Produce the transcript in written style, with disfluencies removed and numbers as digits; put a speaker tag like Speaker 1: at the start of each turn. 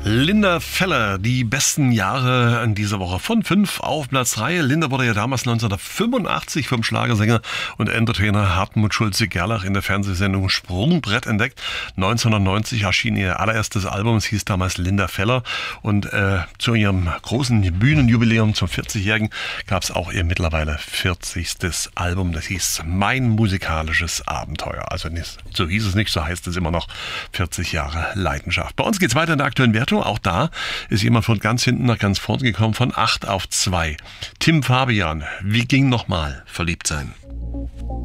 Speaker 1: Linda Feller, die besten Jahre in dieser Woche von 5 auf Platz 3. Linda wurde ja damals 1985 vom Schlagersänger und Entertainer Hartmut Schulze-Gerlach in der Fernsehsendung Sprungbrett entdeckt. 1990 erschien ihr allererstes Album, es hieß damals Linda Feller, und zu ihrem großen Bühnenjubiläum zum 40-Jährigen gab es auch ihr mittlerweile 40. Album, das hieß Mein musikalisches Abenteuer. Also nicht, so hieß es nicht, so heißt es immer noch, 40 Jahre Leidenschaft. Bei uns geht's weiter in der aktuellen Wertung. Auch da ist jemand von ganz hinten nach ganz vorne gekommen, von 8 auf 2. Tim Fabian, wie ging nochmal verliebt sein?